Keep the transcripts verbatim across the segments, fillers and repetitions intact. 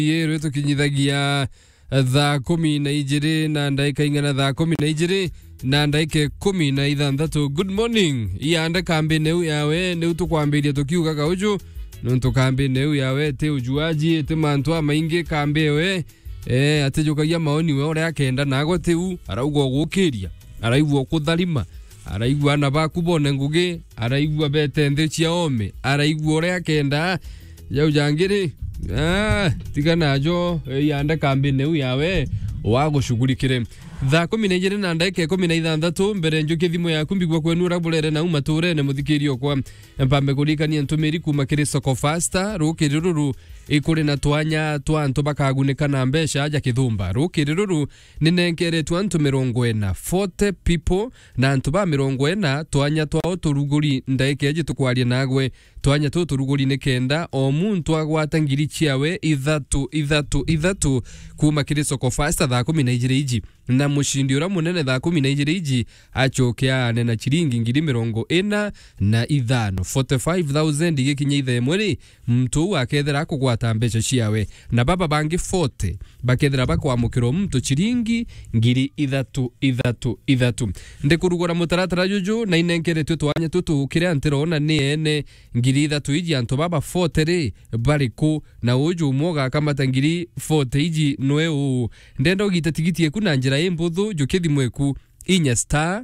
yero tukinyithagia thaa kumi na ijiri na ndaika ingana thaa kumi na ijiri na ndaika kumi na ithanthatu. Good morning. Ianda kambi neu yawe neu tukwambiria tukiuga kauju nuntu kambi neu yawe te ujuaji te mantwa maingi kambi we eh atejukagia maoni we ore akenda nago tiu araugwa gukiria araigwa kutharima araigwa na bakubone ngugi araigwa betende cia ome araigwa ore akenda jau jangiri ah tigana jo yanda kambi neu yawe wago shughurikire thaa kumi na ijiri na ndaika kumi na ithanthatu mbere njuke thimu yaku mbigwa kwenu uragurere na umature ne muthikirio kwa mpambe kurikania ntumiri kuma kiri soko faster rukiriruru ikuri na twanya twantu bakagunika na mbesha aja kithumba rukiriruru ninenkere twantu mirongo ena forty people na antu ba mirongo ena twanya twao turuguri ndaika eje tukwaria nagwe twanya tu turuguri ne kenda o muntu agwata ngiri ciawe ithatu ithatu ithatu kuma kiri soko faster thaa kumi na ijiri iji na mushindi ura munene thaa kumi na ijiri iji achokea nena chiringi ngiri mirongo ena na ithano forty-five thousand igikinya ithemwe ri mtu akethera kugwata mbeca ciawe na baba bangi forty bakethera bakwamukiro mtu chiringi ngiri ithatu ithatu ithatu ndikurugora mutaratara juju na inenkere tu twanya tutu kire antirona ni ene ngiri ithatu iji anto baba forty ri bariku na uju mwoga kamata ngiri forty iji noe u ndendo gita tigiti eku na njira embuthu jukithi mweku inya star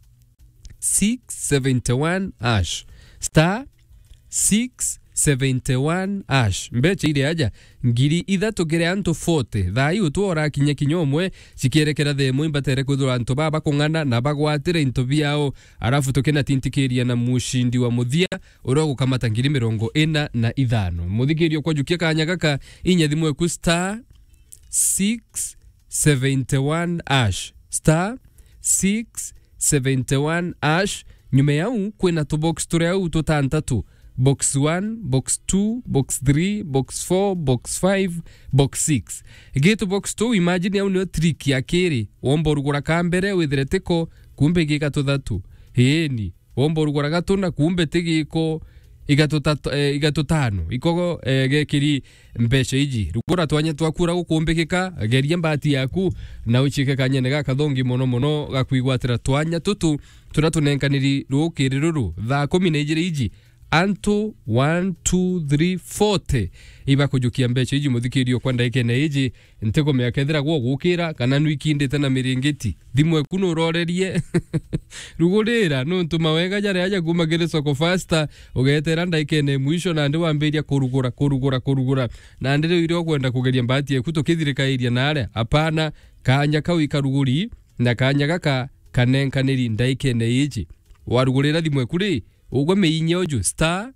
six seventy-one ash star six seventy-one ash mbeche ile aja ngiri ithatu kire anto forty thai utwora kinya kinyomwe cikierekera themo imbatere kuthura anto baba kungana na bagwatire into biao arafu tokena tintikiria na mushindi wa muthia urogo kamata ngiri mirongo ena na ithano muthikirio kwa jukia kanya gaka inya thimwe ku star six seventy-one ash star six seventy-one ash nyume yau kwena to box tore au tutantatu box one box two box three box four box five box six geto box two imagine yau no trick ya kiri wombo rugura kambere withireteko kumbe gika tuthatu heni wombo rugura gatuna kumbe tigiko igatutatu eh, igatutano ikogo eh, gekiri mbesha iji rugura twanya twakura gukumbikika geria mbati yaku na uchike kanyene gakathongi mono mono gakwigwatira twanya tutu turatunenkaniri rukiriruru thaa kumi na ijiri iji anto one two three forty iba kujukia mbecha iji muthikirio kwa ndaike na iji ntego meakethera gwo gukira kana nwikindite na miringiti thimwe kuno rorerie rugurira no ntuma wega jare aja kumagere soko faster ugetera ndaike ne mwisho na ndi wambiria kurugura kurugura kurugura na ndire irio kwenda kugeria mbati yeku tukithirika iria nare apana kanya kawi karuguri na kanya gaka kanenkaniri ndaike ne iji warugurira thimwe kuri ugwe meinye oju star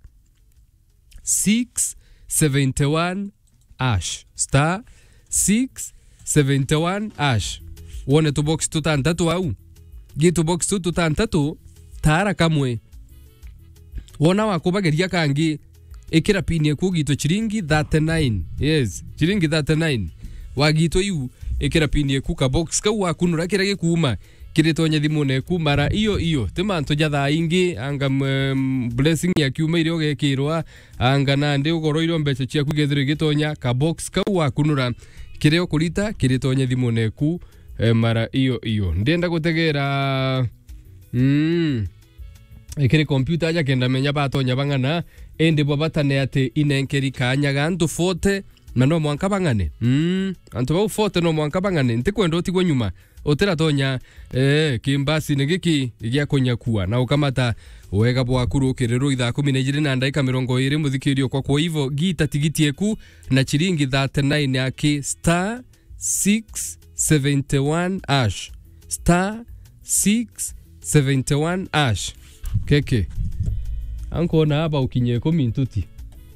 six seventy-one ash star six seventy-one ash wone to box tutantatu au gitu box tutantatu tara kamwe wona wakubageria kangi ikira pini eku gitu chiringi thirty-nine yes chiringi thirty-nine wagito yu ikira pini eku ka box ka wakunura kira gikuma kiritonya thimune ku mara iyo iyo timanto jatha ingi anga um, blessing ya kiuma irio gekirwa anga na ndi ugoro irio mbeca cia kugethire gitonya ka box ka wakunura kireo kurita kiritonya thimune ku eh, mara iyo iyo ndenda gutegera mm ikiri computer aja kenda menya batonya bangana ende bobatane ate inenkeri kanya gantu forty na no mwanka bangane mm antu bau forty no mwanka bangane ntikwenda utigwe nyuma otera tonya eh kimbasi nigiki igia kunyakua na ukamata wega bwa kurukiriro ithaa kumi na ijiri na ndaika mirongo iri muthikirio kwa kwa hivyo gita tigiti eku na chiringi thirty-nine yake star six seventy-one ash star six seventy-one ash keke anko na hapa ukinye kumi ntuti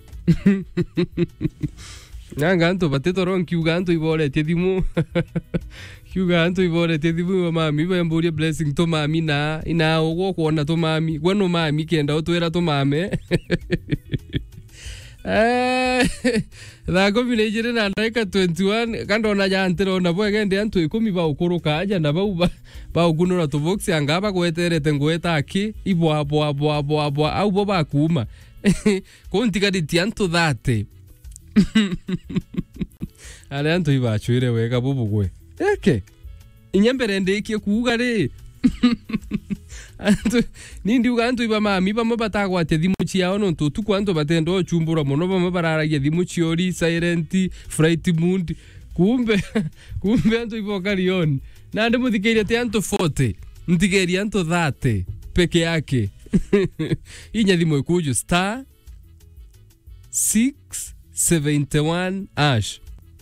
nanga anto bateto ronki uganto ibore tedimu kiuganto ibore tedimu mami bemburie blessing to mami na ina ogo kuona to mami gweno mami kenda otwera to mame eh thaa kumi na ijiri na ndaika twenty-one kandona jantiro na bwege ndi antu ikumi ba ukuruka aja na bauba ba ugunura to box angaba gweterete ngweta aki ibwa bwa bwa bwa bwa au boba kuma konti kadi tianto date ale antu ibachwire wega bubugwe eke inyembere ndekie kuuga ri antu nindi ugantu iba mami bamwe batagwate thimu ciao no ntu kwanto batendo chumbura muno bamwe bararagia thimu ciori silent flight mood kumbe kumbe antu iboka rion na ndi muthikiria te antu forty mtigeria antu thirty peke yake inya thimu ikuju star six seventy one ash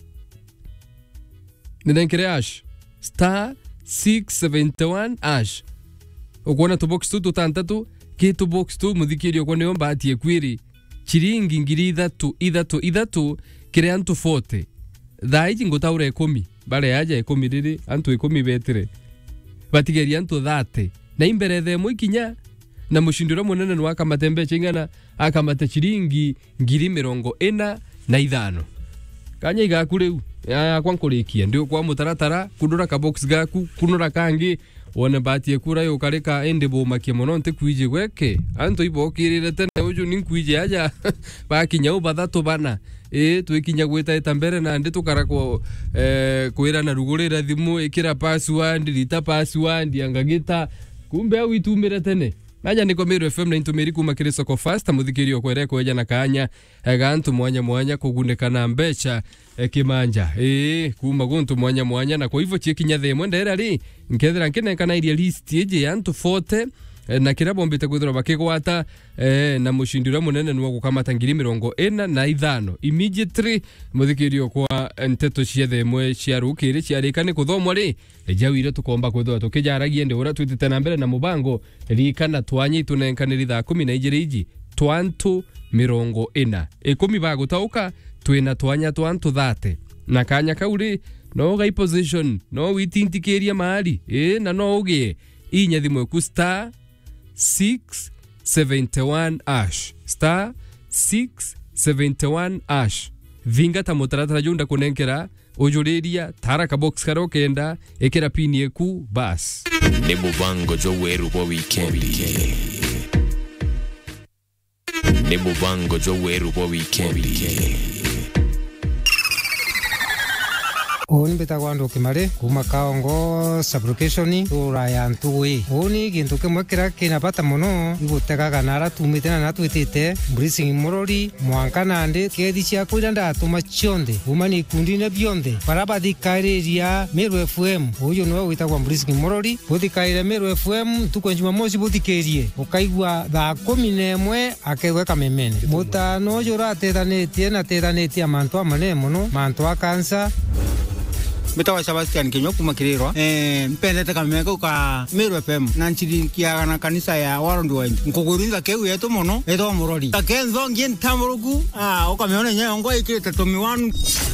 nidenkere ash star six seventy one ash ukona to box tu tutantatu ke to box tu muthikirio kwa niyo mbati ekwiri chiringi ngiri ithatu ithatu ithatu kire antu forty thaiji ngutaure ikumi bare yaja ikumi riri antu ikumi betire batigeria antu thirty na imbere themo ikinya na mushindiro munene nwa kamatembe chingana akamata chiringi ngiri mirongo ina na ithano kanya igaku riu ya kwa nkurikia ndio kwa mutaratara kudura ka box gaku kunura kangi wona batie kura yo kareka ende bo makemono nte kuije gweke anto ibokirire tene uju ninkuije aja bakinya ubathato bana eh twikinya gwita etambere na ndi tukarako eh kwira na rugurira thimu ikira password rita password angagita kumbe au itumire tene naja niko Meru F M na intumiri kuma kiriso ko fast muthikirio kwere kweja na kanya gantu mwanya mwanya kugundeka na mbecha ekimanja eh kuma guntu mwanya mwanya na kwa hivyo chikinya themo ndera ri nkethera nkene kana iria list eje yantu forty na kira bombite kwithira bakigwata eh na mushindiro munene nwo gukamata ngiri mirongo ina na ithano immediately muthikirio kwa nteto cia themwe cia rukiri cia rikane kuthomwa ri ejawire tukomba kwithwa tukijaragie ndi ura twitite na mbere na mubango rikana twanye tunenkaniri thaa kumi na igiri iji twantu mirongo ina ikumi bagutauka twina twanya twantu thirty na kanya kauri no gai position no witintikiria mahali eh na no ugie inya thimwe ku star six seventy one ash star six seventy one ash vinga ta mutaratara junda kunenkera ujuriria taraka box karo kenda ekera pini eku bas ni mubango jo weru bo weekend ni mubango jo weru bo weekend Oni betagwa ndo kimare kuma kaongo sublocation tura ya ntui oni gintu kimwe kira kinapata muno igutega nara tumite na natwitite bracing morori mwanka nande kedi cia kuira ndatuma chionde umani kundine bionde baraba dikairia Meru F M uyu no witagwa bracing morori budikaire Meru F M tukonjuma mosi budikerie ukaigwa thaa kumi na imwe akegwe kamemene mutano jura tetanete na tetanete amantu amane muno mantu akansa Betawa Sebastian Kinyo kumakirirwa eh mpendete kameko ka Meru F M na nchiri kia na kanisa ya Warondo wengi nkugurinza keu yetu mono eto morori kakenzo ngien tamurugu ah okameona nyayo ngo ikirete tomi one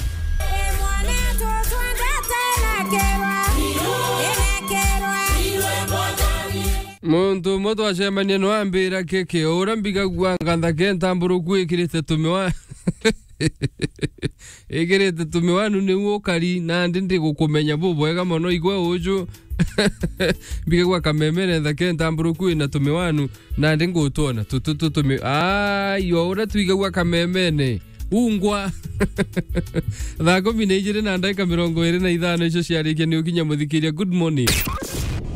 muntu moto acemania no ambira keke ora mbiga gwanganda kentamburugu ikirete tomi one Egerete tumiwanu ni ukari na ndindi gukumenya bubo ega mono igwa uju biga kwa kamemere thake ntamburuku ina tumiwanu na ndingo utona tututu tumi ah yo ora twiga kwa kamemene ungwa thako minejire na ndaka mirongo iri na ithano icio ciarike ni ukinya muthikiria good morning